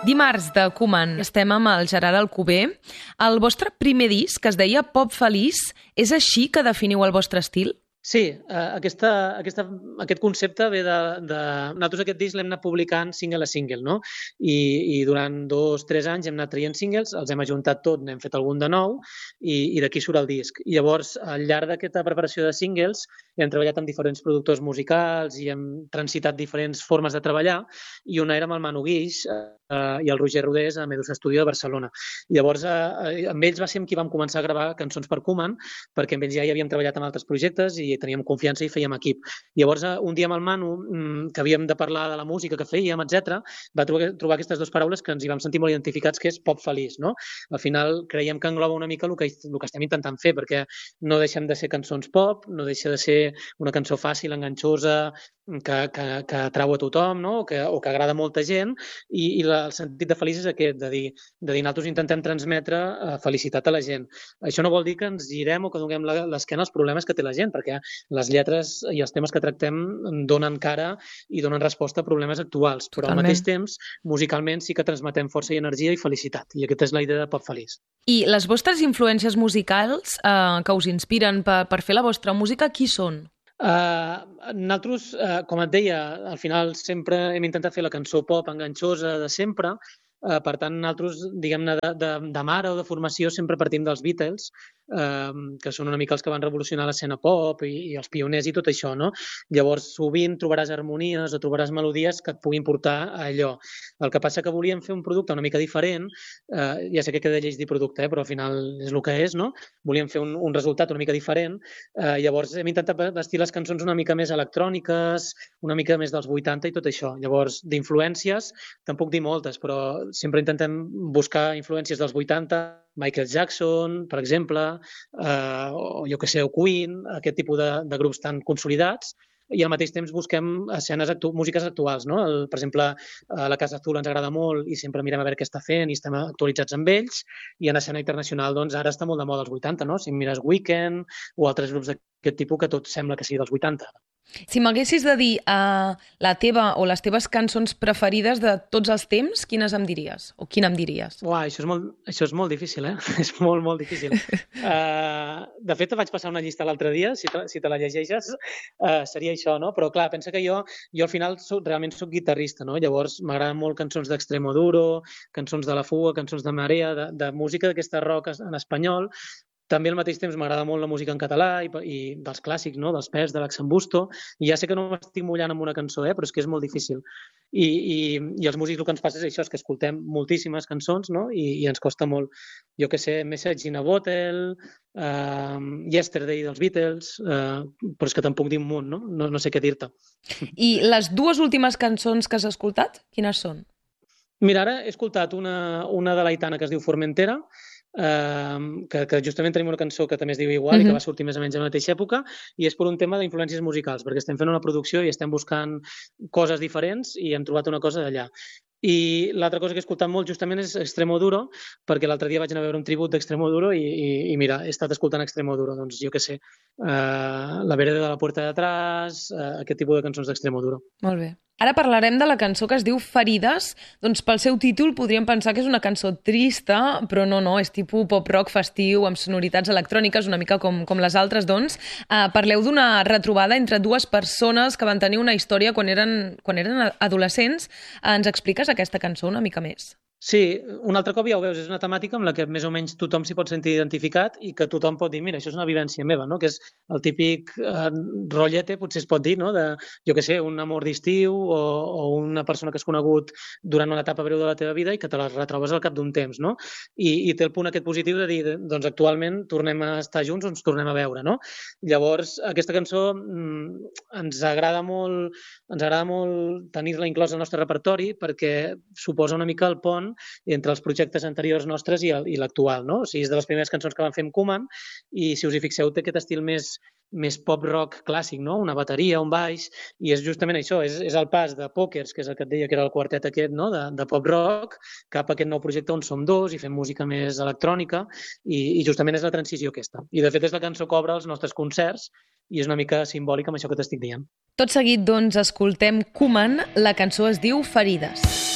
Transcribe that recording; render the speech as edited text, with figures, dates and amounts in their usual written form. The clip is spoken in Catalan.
Dimarts de Koeman estem amb el Gerard Alcover. El vostre primer disc, que es deia Pop Feliç, és així que definiu el vostre estil? Sí, aquest concepte ve de... Nosaltres aquest disc l'hem anat publicant single a single, no? I durant 2-3 anys hem anat traient singles, els hem ajuntat tot, n'hem fet algun de nou i d'aquí surt el disc. I llavors, al llarg d'aquesta preparació de singles, hem treballat amb diferents productors musicals i hem transitat diferents formes de treballar, i una era amb el Manu Guix i el Roger Rodés a Medusa Studio de Barcelona. I llavors, amb ells va ser amb qui vam començar a gravar cançons per Koeman, perquè amb ells ja hi havíem treballat en altres projectes i teníem confiança i fèiem equip. Llavors, un dia amb el Manu, que havíem de parlar de la música que fèiem, etc., va trobar aquestes dues paraules que ens hi vam sentir molt identificats, que és pop feliç, no? Al final, creiem que engloba una mica el que estem intentant fer, perquè no deixem de ser cançons pop, no deixa de ser una cançó fàcil, enganxosa, que atrau a tothom, no? o que agrada a molta gent, i el sentit de feliç és aquest, de dir nosaltres intentem transmetre felicitat a la gent. Això no vol dir que ens girem o que donem l'esquena als problemes que té la gent, perquè les lletres i els temes que tractem donen cara i donen resposta a problemes actuals, però al mateix temps, musicalment sí que transmetem força i energia i felicitat, i aquesta és la idea de Pop Feliç. I les vostres influències musicals que us inspiren per fer la vostra música, qui són? Nosaltres, com et deia, al final sempre hem intentat fer la cançó pop enganxosa de sempre. Per tant, nosaltres, diguem-ne, de mare o de formació sempre partim dels Beatles, que són una mica els que van revolucionar l'escena pop i els pioners i tot això, no? Llavors, sovint trobaràs harmonies o trobaràs melodies que et puguin portar a allò. El que passa que volíem fer un producte una mica diferent, ja sé que queda lleig dir producte, però al final és el que és, no? Volíem fer un resultat una mica diferent, llavors hem intentat vestir les cançons una mica més electròniques, una mica més dels 80 i tot això. Llavors, d'influències, tampoc dir moltes, però sempre intentem buscar influències dels 80, Michael Jackson, per exemple, o jo que sé, o Queen, aquest tipus de grups tan consolidats, i al mateix temps busquem músiques actuals, no? Per exemple, la Casa Azul ens agrada molt i sempre mirem a veure què està fent i estem actualitzats amb ells, i en escena internacional, doncs, ara està molt de moda els 80, no? Si mires Weekend o altres grups d'aquest tipus que tot sembla que sigui dels 80. Si m'haguessis de dir la teva o les teves cançons preferides de tots els temps, quines em diries? O quina em diries? Uau, això és molt difícil, eh? És molt, molt difícil. De fet, vaig passar una llista l'altre dia, si te la llegeixes, seria això, no? Però clar, pensa que jo al final realment soc guitarrista, no? Llavors m'agraden molt cançons d'Extremoduro, cançons de La Fuga, cançons de Marea, de música d'aquesta rock en espanyol. També al mateix temps m'agrada molt la música en català i dels clàssics, no? Dels Pets, de l'Axambusto. I ja sé que no m'estic mullant amb una cançó, però és que és molt difícil. I els músics el que ens passa és això, és que escoltem moltíssimes cançons, no? I ens costa molt. Jo que sé, Message in a Bottle, Yesterday dels Beatles, però és que tampoc dir un munt, no? No sé què dir-te. I les dues últimes cançons que has escoltat, quines són? Mira, ara he escoltat una de l'Aitana que es diu Formentera, que justament tenim una cançó que també es diu igual i que va sortir més o menys a la mateixa època, i és per un tema d'influències musicals, perquè estem fent una producció i estem buscant coses diferents i hem trobat una cosa d'allà. I l'altra cosa que he escoltat molt justament és Extremoduro, perquè l'altre dia vaig anar a veure un tribut d'Extremoduro i mira, he estat escoltant Extremoduro, doncs jo què sé, La vereda de la puerta de atrás, aquest tipus de cançons d'Extremoduro. Molt bé. Ara parlarem de la cançó que es diu Ferides. Doncs pel seu títol podríem pensar que és una cançó trista, però no, és tipus pop-rock festiu, amb sonoritats electròniques, una mica com les altres, doncs. Parleu d'una retrobada entre dues persones que van tenir una història quan eren adolescents. Ens expliques aquesta cançó una mica més? Sí, un altre cop ja ho veus, és una temàtica amb la que més o menys tothom s'hi pot sentir identificat i que tothom pot dir, mira, això és una vivència meva, no? Que és el típic rotllete, potser es pot dir, no? De, jo què sé, un amor d'estiu o una persona que has conegut durant una etapa breu de la teva vida i que te la retrobes al cap d'un temps, no? I té el punt aquest positiu de dir, doncs actualment tornem a estar junts o ens tornem a veure, no? Llavors, aquesta cançó ens agrada molt tenir-la inclosa al nostre repertori perquè suposa una mica el pont entre els projectes anteriors nostres i l'actual, no? O sigui, és de les primeres cançons que vam fer amb Koeman i, si us hi fixeu, té aquest estil més pop-rock clàssic, no? Una bateria, un baix, i és justament això, és el pas de Pokers, que és el que et deia que era el quartet aquest, no? De pop-rock, cap a aquest nou projecte on som dos i fem música més electrònica, i justament és la transició aquesta. I de fet és la cançó que obre els nostres concerts i és una mica simbòlica amb això que t'estic dient. Tot seguit, doncs, escoltem Koeman, la cançó es diu Ferides.